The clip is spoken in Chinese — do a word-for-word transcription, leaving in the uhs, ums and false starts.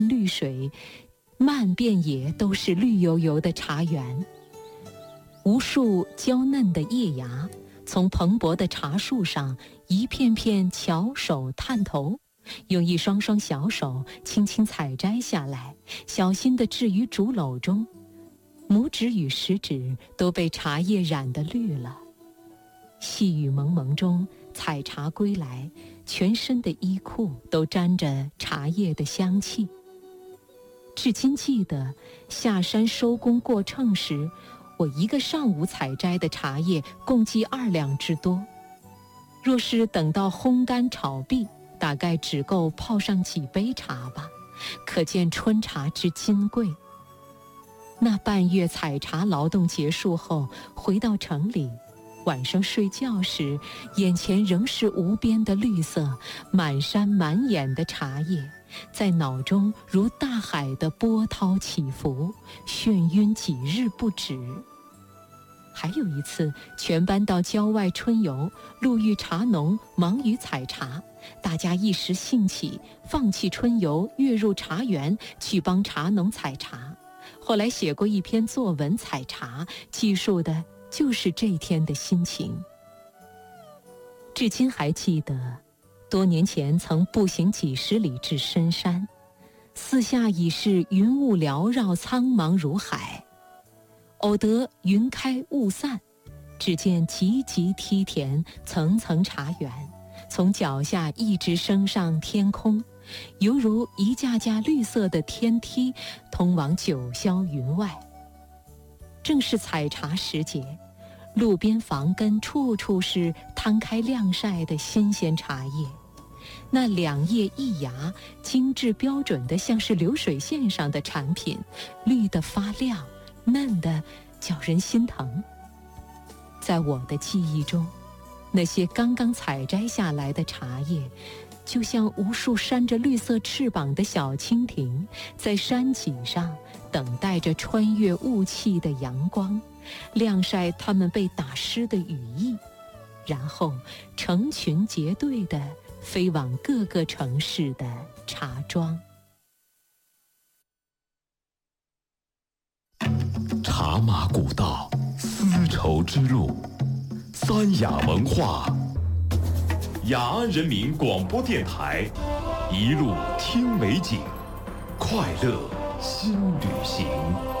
绿水，漫遍野都是绿油油的茶园。无数娇嫩的叶芽从蓬勃的茶树上一片片巧手探头，用一双双小手轻轻采摘下来，小心地置于竹篓中。拇指与食指都被茶叶染得绿了。细雨蒙蒙中，采茶归来，全身的衣裤都沾着茶叶的香气。至今记得下山收工过秤时，我一个上午采摘的茶叶共计二两之多。若是等到烘干炒碧，大概只够泡上几杯茶吧，可见春茶之金贵。那半月采茶劳动结束后，回到城里，晚上睡觉时，眼前仍是无边的绿色，满山满眼的茶叶，在脑中如大海的波涛起伏，眩晕几日不止。还有一次，全班到郊外春游，路遇茶农忙于采茶，大家一时兴起，放弃春游，跃入茶园去帮茶农采茶。后来写过一篇作文采茶，记述的就是这天的心情。至今还记得，多年前曾步行几十里至深山，四下已是云雾缭绕，苍茫如海。偶得云开雾散，只见急急梯田，层层茶园，从脚下一直升上天空，犹如一架架绿色的天梯，通往九霄云外。正是采茶时节，路边房根处处是摊开晾晒的新鲜茶叶，那两叶一芽，精致标准的像是流水线上的产品，绿得发亮，嫩得叫人心疼。在我的记忆中，那些刚刚采摘下来的茶叶，就像无数扇着绿色翅膀的小蜻蜓，在山脊上等待着穿越雾气的阳光，晾晒它们被打湿的羽翼，然后成群结队地飞往各个城市的茶庄。 茶马古道，丝绸之路，三雅文化。雅安人民广播电台，一路听美景，快乐新旅行。